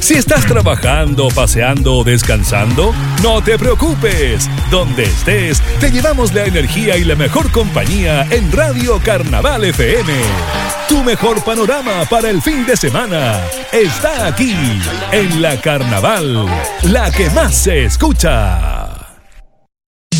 Si estás trabajando, paseando o descansando, no te preocupes. Donde estés, te llevamos la energía y la mejor compañía en Radio Carnaval FM. Tu mejor panorama para el fin de semana está aquí, en la Carnaval, la que más se escucha.